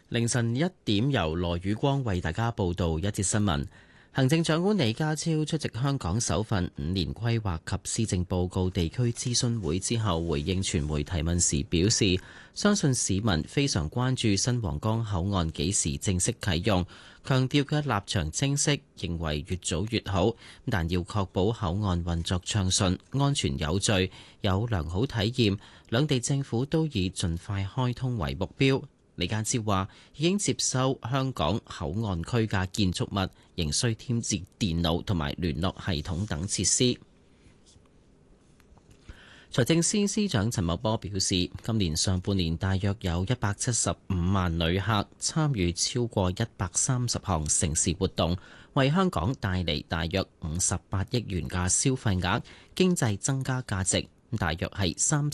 凌晨1點，由羅宇光為大家報道一節新聞。行政長官李家超出席香港首份5年規劃及施政報告地區諮詢會之後，回應傳媒提問時表示，相信市民非常關注新皇崗口岸幾時正式啟用，強調嘅立場清晰，認為越早越好，但要確保口岸運作暢順、安全有序、有良好體驗，兩地政府都以盡快開通為目標。李家超話已經接收香港口岸區嘅建築物，仍需添置電腦同埋聯絡系統等設施。財政司司長陳茂波表示，今年上半年大約有175萬旅客參與超過130項盛事活動，為香港帶嚟大約58億元嘅消費額，經濟增加價值大約係